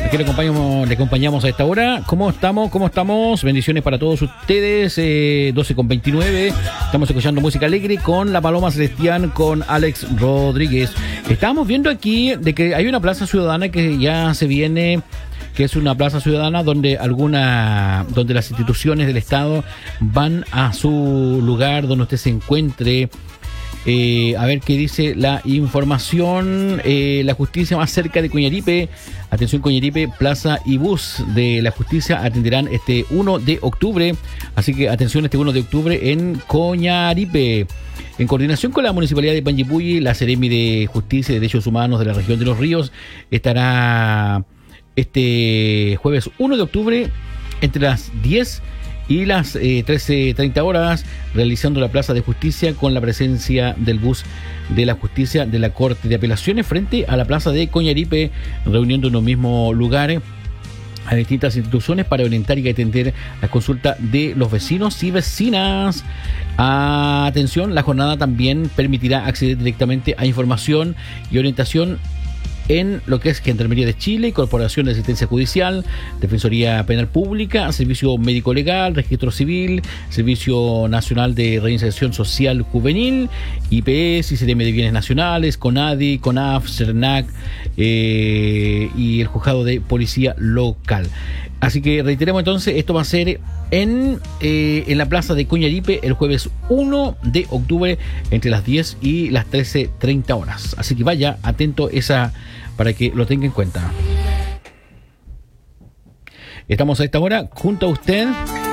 Aquí le acompañamos a esta hora. ¿Cómo estamos? Bendiciones para todos ustedes. 12:29. Estamos escuchando música alegre con La Paloma Celestial, con Alex Rodríguez. Estamos viendo aquí de que hay una plaza ciudadana que ya se viene, que es una plaza ciudadana donde las instituciones del Estado van a su lugar donde usted se encuentre. A ver qué dice la información. La justicia más cerca de Coñaripe. Atención, Coñaripe, Plaza y Bus de la Justicia atenderán este 1 de octubre. Así que atención, este 1 de octubre en Coñaripe. En coordinación con la Municipalidad de Panguipulli, la Seremi de Justicia y Derechos Humanos de la región de Los Ríos estará este jueves 1 de octubre entre las 10 y las 13:30 horas, realizando la Plaza de Justicia con la presencia del bus de la Justicia de la Corte de Apelaciones frente a la Plaza de Coñaripe, reuniendo en un mismo lugar a distintas instituciones para orientar y atender la consulta de los vecinos y vecinas. Atención, la jornada también permitirá acceder directamente a información y orientación en lo que es Gendarmería de Chile, Corporación de Asistencia Judicial, Defensoría Penal Pública, Servicio Médico Legal, Registro Civil, Servicio Nacional de Reinserción Social Juvenil, IPS, ICDM de Bienes Nacionales, CONADI, CONAF, CERNAC y el Juzgado de Policía Local. Así que reiteremos entonces, esto va a ser en la Plaza de Coñaripe el jueves 1 de octubre entre las 10 y las 13:30 horas. Así que vaya atento para que lo tenga en cuenta. Estamos a esta hora junto a usted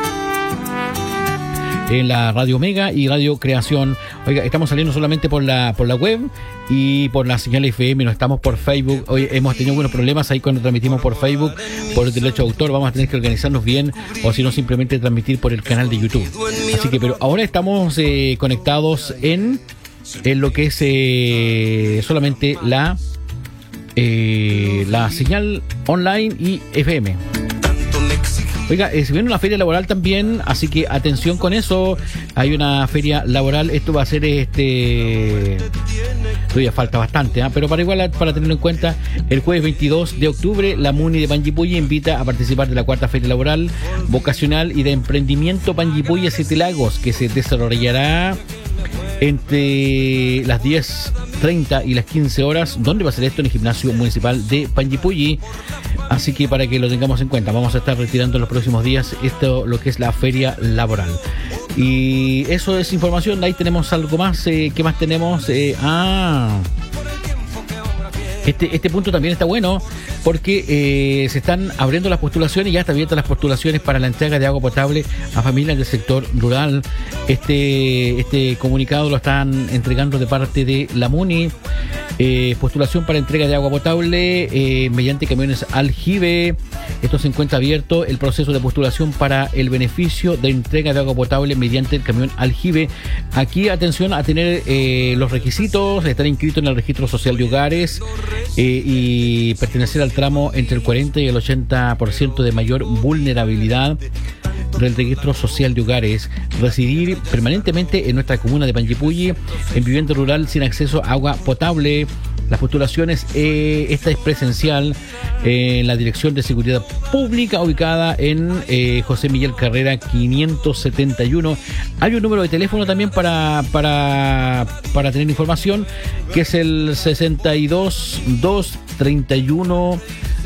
en la Radio Mega y Radio Creación. Oiga, estamos saliendo solamente por la web y por la señal FM, no estamos por Facebook. Hoy hemos tenido buenos problemas ahí cuando transmitimos por Facebook, por el derecho de autor. Vamos a tener que organizarnos bien, o si no, simplemente transmitir por el canal de YouTube. Así que, pero ahora estamos conectados en lo que es solamente la señal online y FM. Oiga, se viene una feria laboral también, así que atención con eso. Hay una feria laboral, esto va a ser todavía falta bastante, pero para tenerlo en cuenta, el jueves 22 de octubre la MUNI de Panguipulli invita a participar de la cuarta feria laboral vocacional y de emprendimiento Panguipulli Siete Lagos, que se desarrollará entre las 10:30 y las 15 horas. ¿Dónde va a ser esto? En el Gimnasio Municipal de Panguipulli. Así que para que lo tengamos en cuenta, vamos a estar retirando en los próximos días lo que es la feria laboral. Y eso es información. Ahí tenemos algo más. ¿Qué más tenemos? Este punto también está bueno porque se están abriendo las postulaciones, ya están abiertas las postulaciones para la entrega de agua potable a familias del sector rural. Este comunicado lo están entregando de parte de la MUNI. Postulación para entrega de agua potable mediante camiones aljibe. Esto se encuentra abierto el proceso de postulación para el beneficio de entrega de agua potable mediante el camión aljibe. Aquí atención a tener los requisitos: estar inscrito en el registro social de hogares y pertenecer al tramo entre el 40 y el 80% de mayor vulnerabilidad del registro social de hogares, residir permanentemente en nuestra comuna de Panguipulli en vivienda rural sin acceso a agua potable. Las postulaciones, esta es presencial en la Dirección de Seguridad Pública ubicada en José Miguel Carrera 571. Hay un número de teléfono también para tener información, que es el 62 231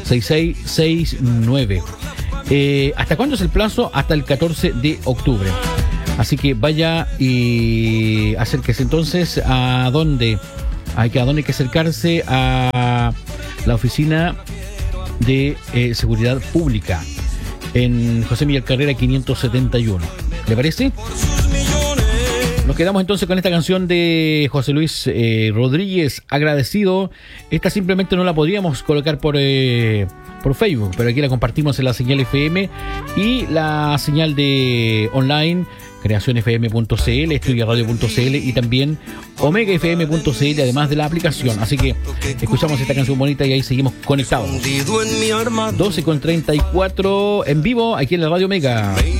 6669. ¿Hasta cuándo es el plazo? Hasta el 14 de octubre. Así que vaya y acérquese entonces a dónde hay que acercarse a la oficina de seguridad pública en José Miguel Carrera 571. ¿Le parece? Nos quedamos entonces con esta canción de José Luis Rodríguez, Agradecido. Esta simplemente no la podríamos colocar por Facebook, pero aquí la compartimos en la señal FM y la señal de online, creacionfm.cl, estudiaradio.cl y también omegafm.cl, además de la aplicación. Así que escuchamos esta canción bonita y ahí seguimos conectados. 12:34 en vivo aquí en la Radio Omega.